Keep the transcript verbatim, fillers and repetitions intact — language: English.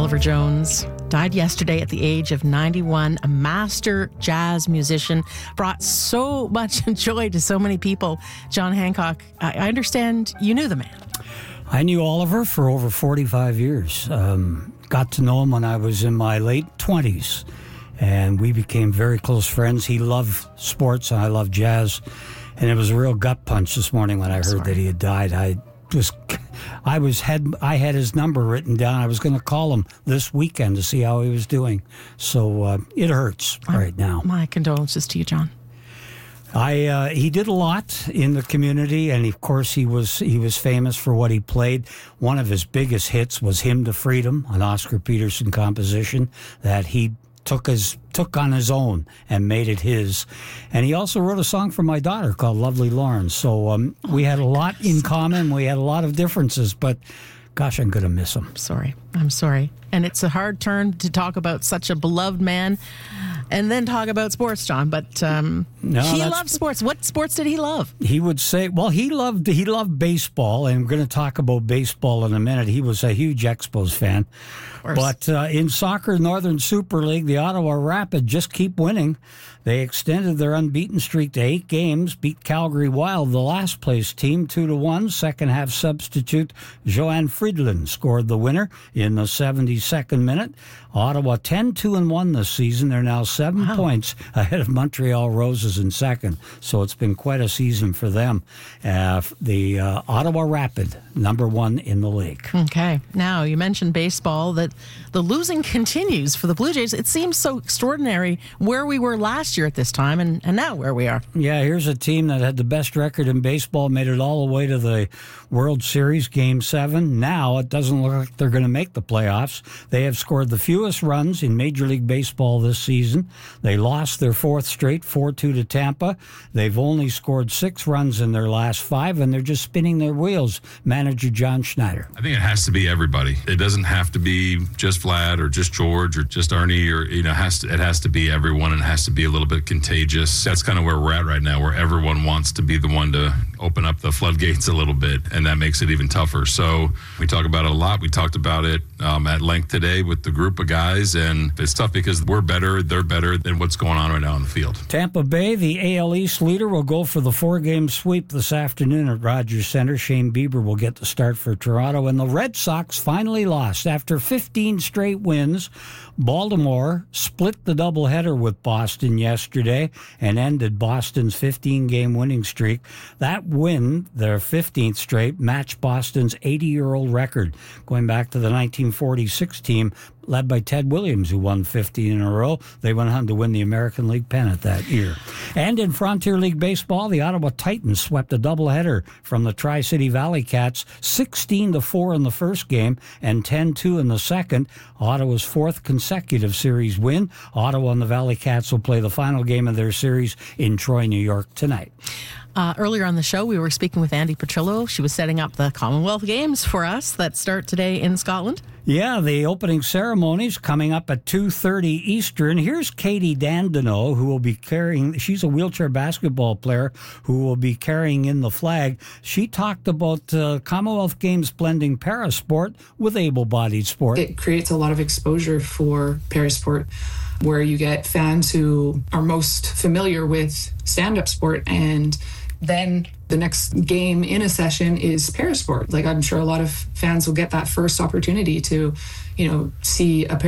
Oliver Jones died yesterday at the age of ninety-one. A master jazz musician, brought so much joy to so many people. John Hancock, I understand you knew the man. I knew Oliver for over forty-five years. Um, got to know him when I was in my late twenties, and we became very close friends. He loved sports, and I loved jazz, and it was a real gut punch this morning when I heard Sorry. that he had died. I was, I was had I had his number written down. I was going to call him this weekend to see how he was doing. So uh, it hurts I'm, right now. My condolences to you, John. I uh, he did a lot in the community, and of course he was he was famous for what he played. One of his biggest hits was "Hymn to Freedom," an Oscar Peterson composition that he took his took on his own and made it his. And he also wrote a song for my daughter called "Lovely Lawrence." So um, oh we had a lot goodness. in common. We had a lot of differences, but gosh, I'm going to miss him. Sorry. I'm sorry. And it's a hard turn to talk about such a beloved man and then talk about sports, John. But um, No, he that's- loved sports. What sports did he love? He would say, well, he loved he loved baseball, and we're going to talk about baseball in a minute. He was a huge Expos fan. course. But uh, in soccer, Northern Super League, the Ottawa Rapid just keep winning. They extended their unbeaten streak to eight games, beat Calgary Wild, the last place team, two to one. Second half substitute Joanne Friedland scored the winner in the seventy-second minute. Ottawa ten two and one this season. They're now seven Wow. points ahead of Montreal Roses in second. So it's been quite a season for them. Uh, the uh, Ottawa Rapid, number one in the league. Okay. Now, you mentioned baseball, that the losing continues for the Blue Jays. It seems so extraordinary where we were last year at this time and, and now where we are. Yeah, here's a team that had the best record in baseball, made it all the way to the World Series, Game seven. Now it doesn't look like they're going to make the playoffs. They have scored the fewest runs in Major League Baseball this season. They lost their fourth straight, four two to Tampa. They've only scored six runs in their last five, and they're just spinning their wheels. Manager John Schneider. I think it has to be everybody. It doesn't have to be just Vlad or just George or just Arnie, or, you know, it has to, it has to be everyone, and it has to be a little bit contagious. That's kind of where we're at right now, where everyone wants to be the one to open up the floodgates a little bit, and that makes it even tougher. So we talk about it a lot. We talked about it um, at length today with the group of guys, and it's tough because we're better, they're better than what's going on right now on the field. Tampa Bay, the A L East leader, will go for the four-game sweep this afternoon at Rogers Center. Shane Bieber will get the start for Toronto, and the Red Sox finally lost. After fifteen straight wins, Baltimore split the doubleheader with Boston yesterday and ended Boston's fifteen-game winning streak. That win, their fifteenth straight, matched Boston's eighty-year-old record, going back to the nineteen forty-six team led by Ted Williams, who won fifteen in a row. They went on to win the American League pennant that year. And in Frontier League Baseball, the Ottawa Titans swept a doubleheader from the Tri-City Valley Cats, sixteen to four in the first game and ten two in the second. Ottawa's fourth consecutive series win. Ottawa and the Valley Cats will play the final game of their series in Troy, New York tonight. Uh, earlier on the show, we were speaking with Andy Petrillo. She was setting up the Commonwealth Games for us that start today in Scotland. Yeah, the opening ceremony's coming up at two thirty Eastern. Here's Katie Dandino, who will be carrying, she's a wheelchair basketball player who will be carrying in the flag. She talked about uh, Commonwealth Games blending parasport with able-bodied sport. It creates a lot of exposure for parasport, where you get fans who are most familiar with stand-up sport, and then the next game in a session is parasport. Like, I'm sure a lot of fans will get that first opportunity to, you know, see a